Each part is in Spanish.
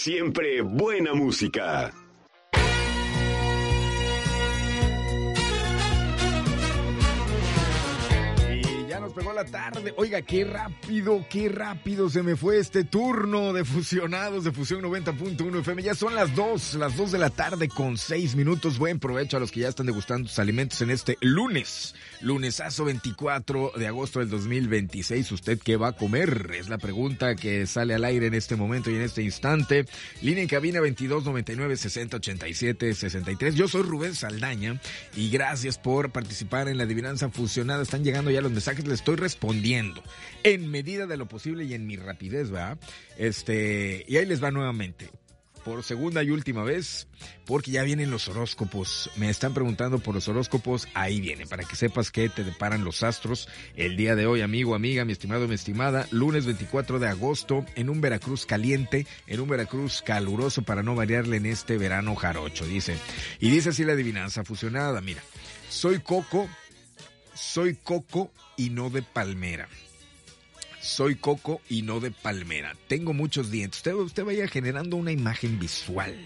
Siempre buena música. Nos pegó la tarde. Oiga, qué rápido se me fue este turno de fusionados de Fusión 90.1 FM. Ya son las 2 de la tarde con 6 minutos. Buen provecho a los que ya están degustando sus alimentos en este lunesazo 24 de agosto del 2026. ¿Usted qué va a comer? Es la pregunta que sale al aire en este momento y en este instante. Línea en cabina 22 99 60 87 63. Yo soy Rubén Saldaña y gracias por participar en la adivinanza fusionada. Están llegando ya los mensajes. Les estoy respondiendo en medida de lo posible y en mi rapidez, ¿verdad? Y ahí les va nuevamente, por segunda y última vez, porque ya vienen los horóscopos. Me están preguntando por los horóscopos, ahí viene, para que sepas qué te deparan los astros el día de hoy, amigo, amiga, mi estimado, mi estimada. Lunes 24 de agosto, en un Veracruz caliente, en un Veracruz caluroso, para no variarle en este verano jarocho, dice. Y dice así la adivinanza fusionada, mira, soy coco y no de palmera. Soy coco y no de palmera. Tengo muchos dientes. Usted vaya generando una imagen visual,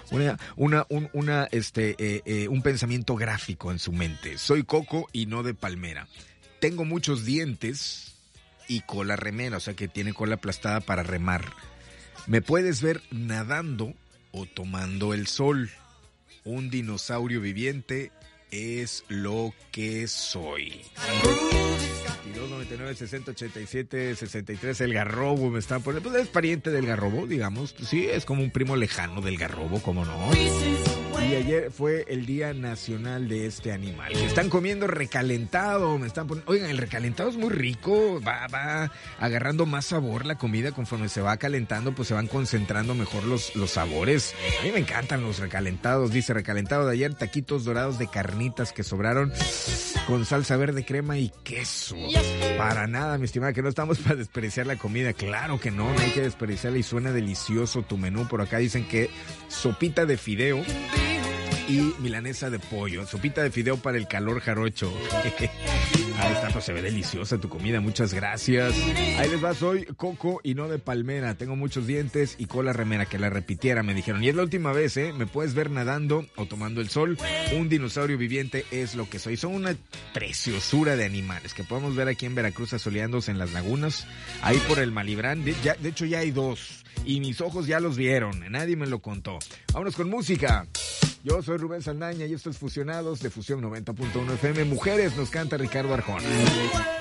un pensamiento gráfico en su mente. Soy coco y no de palmera. Tengo muchos dientes y cola remera, o sea que tiene cola aplastada para remar. Me puedes ver nadando o tomando el sol. Un dinosaurio viviente es lo que soy. 22 99 60 87 63. El garrobo me están poniendo. Pues es pariente del garrobo, digamos. Sí, es como un primo lejano del garrobo, ¿cómo no? Y ayer fue el Día Nacional de este animal. Que están comiendo recalentado. Me están poniendo. Oigan, el recalentado es muy rico. Va agarrando más sabor la comida conforme se va calentando, pues se van concentrando mejor los sabores. A mí me encantan los recalentados. Dice recalentado de ayer, taquitos dorados de carnitas que sobraron con salsa verde, crema y queso. Para nada, mi estimada, que no estamos para desperdiciar la comida. Claro que no hay que desperdiciarla y suena delicioso tu menú. Por acá dicen que sopita de fideo y milanesa de pollo. Sopita de fideo para el calor jarocho. Ahí está, pues se ve deliciosa tu comida, muchas gracias. Ahí les va, soy coco y no de palmera. Tengo muchos dientes y cola remera, que la repitiera, me dijeron. Y es la última vez, me puedes ver nadando o tomando el sol. Un dinosaurio viviente es lo que soy. Son una preciosura de animales que podemos ver aquí en Veracruz asoleándose en las lagunas. Ahí por el Malibrán, de hecho ya hay dos. Y mis ojos ya los vieron, nadie me lo contó. Vámonos con música. Yo soy Rubén Saldaña y esto es Fusionados de Fusión 90.1 FM. Mujeres, nos canta Ricardo Arjona.